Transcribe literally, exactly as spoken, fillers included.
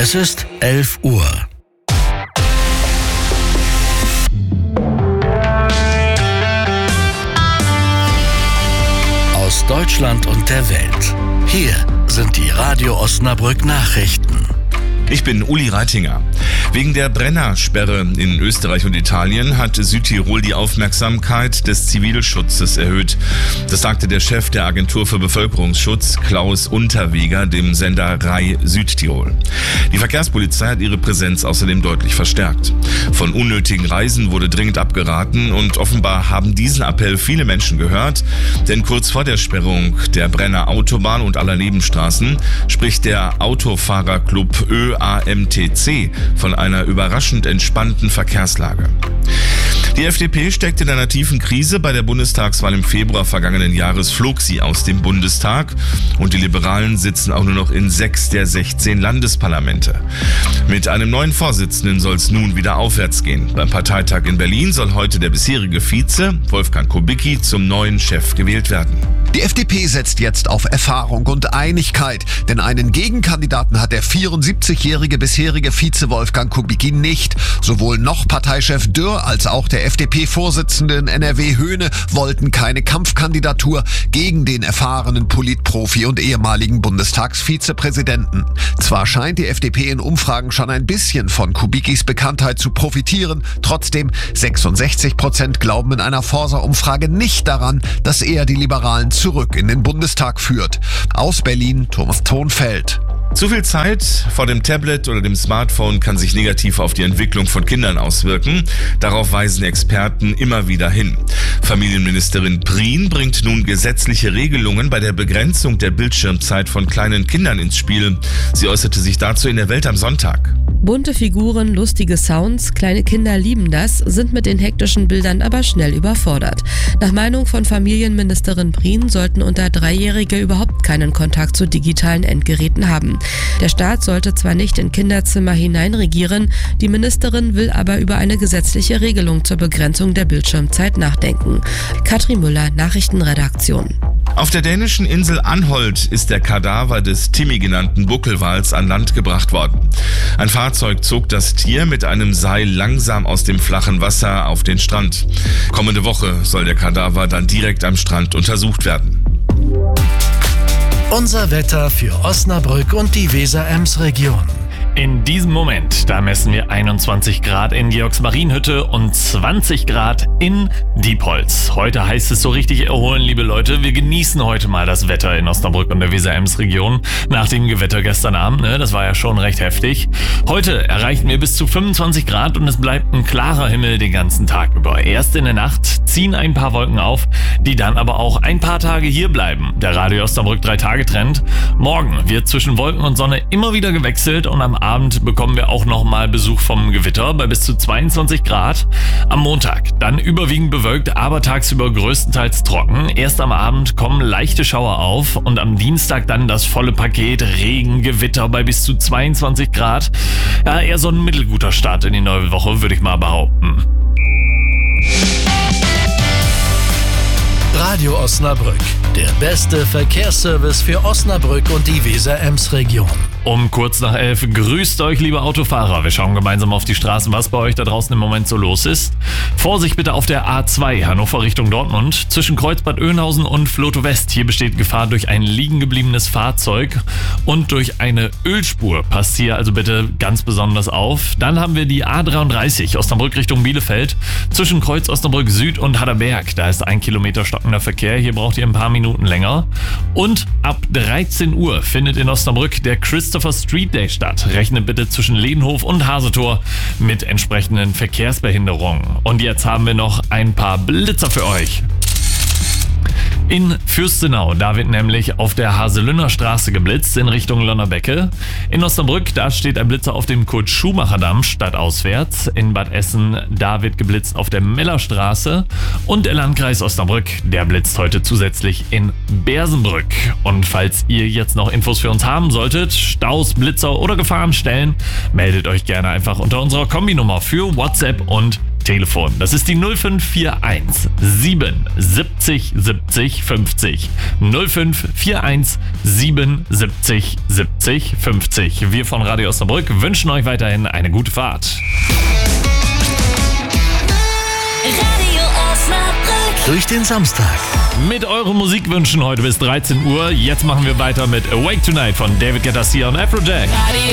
Es ist elf Uhr. Aus Deutschland und der Welt. Hier sind die Radio Osnabrück Nachrichten. Ich bin Uli Reitinger. Wegen der Brennersperre in Österreich und Italien hat Südtirol die Aufmerksamkeit des Zivilschutzes erhöht. Das sagte der Chef der Agentur für Bevölkerungsschutz, Klaus Unterweger, dem Sender Rai Südtirol. Die Verkehrspolizei hat ihre Präsenz außerdem deutlich verstärkt. Von unnötigen Reisen wurde dringend abgeraten und offenbar haben diesen Appell viele Menschen gehört, denn kurz vor der Sperrung der Brenner Autobahn und aller Nebenstraßen spricht der Autofahrerclub Ö A M T C von einer überraschend entspannten Verkehrslage. Die F D P steckt in einer tiefen Krise. Bei der Bundestagswahl im Februar vergangenen Jahres flog sie aus dem Bundestag und die Liberalen sitzen auch nur noch in sechs der sechzehn Landesparlamente. Mit einem neuen Vorsitzenden soll es nun wieder aufwärts gehen. Beim Parteitag in Berlin soll heute der bisherige Vize, Wolfgang Kubicki, zum neuen Chef gewählt werden. Die F D P setzt jetzt auf Erfahrung und Einigkeit, denn einen Gegenkandidaten hat der vierundsiebzigjährige bisherige Vize Wolfgang Kubicki nicht. Sowohl noch Parteichef Dürr als auch der F D P-Vorsitzende in N R W Höhne wollten keine Kampfkandidatur gegen den erfahrenen Politprofi und ehemaligen Bundestagsvizepräsidenten. Zwar scheint die F D P in Umfragen schon ein bisschen von Kubickis Bekanntheit zu profitieren, trotzdem sechsundsechzig Prozent glauben in einer Forsa-Umfrage nicht daran, dass er die Liberalen zurück in den Bundestag führt. Aus Berlin, Thomas Thonfeld. Zu viel Zeit vor dem Tablet oder dem Smartphone kann sich negativ auf die Entwicklung von Kindern auswirken. Darauf weisen Experten immer wieder hin. Familienministerin Prien bringt nun gesetzliche Regelungen bei der Begrenzung der Bildschirmzeit von kleinen Kindern ins Spiel. Sie äußerte sich dazu in der Welt am Sonntag. Bunte Figuren, lustige Sounds, kleine Kinder lieben das, sind mit den hektischen Bildern aber schnell überfordert. Nach Meinung von Familienministerin Prien sollten unter Dreijährige überhaupt keinen Kontakt zu digitalen Endgeräten haben. Der Staat sollte zwar nicht in Kinderzimmer hineinregieren, die Ministerin will aber über eine gesetzliche Regelung zur Begrenzung der Bildschirmzeit nachdenken. Katrin Müller, Nachrichtenredaktion. Auf der dänischen Insel Anholt ist der Kadaver des Timmy genannten Buckelwals an Land gebracht worden. Ein Fahrzeug zog das Tier mit einem Seil langsam aus dem flachen Wasser auf den Strand. Kommende Woche soll der Kadaver dann direkt am Strand untersucht werden. Unser Wetter für Osnabrück und die Weser-Ems-Region. In diesem Moment, da messen wir einundzwanzig Grad in Georgsmarienhütte und zwanzig Grad in Diepholz. Heute heißt es so richtig erholen, liebe Leute. Wir genießen heute mal das Wetter in Osnabrück und der Weser-Ems-Region. Nach dem Gewitter gestern Abend, ne, das war ja schon recht heftig. Heute erreichen wir bis zu fünfundzwanzig Grad und es bleibt ein klarer Himmel den ganzen Tag über. Erst in der Nacht ziehen ein paar Wolken auf, die dann aber auch ein paar Tage hier bleiben. Der Radio Osnabrück drei-Tage-Trend. Morgen wird zwischen Wolken und Sonne immer wieder gewechselt und am Abend bekommen wir auch nochmal Besuch vom Gewitter bei bis zu zweiundzwanzig Grad. Am Montag dann überwiegend bewölkt, aber tagsüber größtenteils trocken. Erst am Abend kommen leichte Schauer auf und am Dienstag dann das volle Paket Regen, Gewitter bei bis zu zweiundzwanzig Grad. Ja, eher so ein mittelguter Start in die neue Woche, würde ich mal behaupten. Radio Osnabrück, der beste Verkehrsservice für Osnabrück und die Weser-Ems-Region. Um kurz nach elf grüßt euch, liebe Autofahrer. Wir schauen gemeinsam auf die Straßen, was bei euch da draußen im Moment so los ist. Vorsicht bitte auf der A zwei, Hannover Richtung Dortmund, zwischen Kreuzbad Oeynhausen und Floto West. Hier besteht Gefahr durch ein liegen gebliebenes Fahrzeug und durch eine Ölspur. Passt hier also bitte ganz besonders auf. Dann haben wir die A dreiunddreißig, Osnabrück Richtung Bielefeld, zwischen Kreuz Osnabrück Süd und Haderberg. Da ist ein Kilometer stockender Verkehr. Hier braucht ihr ein paar Minuten länger. Und ab dreizehn Uhr findet in Osnabrück der Christopher Street Day statt. Rechnet bitte zwischen Ledenhof und Hasetor mit entsprechenden Verkehrsbehinderungen. Und jetzt haben wir noch ein paar Blitzer für euch. In Fürstenau, da wird nämlich auf der Haselünner Straße geblitzt in Richtung Lonnerbecke. In Osnabrück, da steht ein Blitzer auf dem Kurt-Schumacher-Damm stadtauswärts. In Bad Essen, da wird geblitzt auf der Mellerstraße. Und der Landkreis Osnabrück, der blitzt heute zusätzlich in Bersenbrück. Und falls ihr jetzt noch Infos für uns haben solltet, Staus, Blitzer oder Gefahrenstellen, meldet euch gerne einfach unter unserer Kombinummer für WhatsApp und Telefon. Das ist die null fünf vier eins sieben siebzig siebzig fünfzig. null fünf vier eins sieben siebzig siebzig fünfzig. Wir von Radio Osnabrück wünschen euch weiterhin eine gute Fahrt. Radio Osnabrück. Durch den Samstag. Mit euren Musikwünschen heute bis dreizehn Uhr. Jetzt machen wir weiter mit Awake Tonight von David Guetta und Afrojack. Radio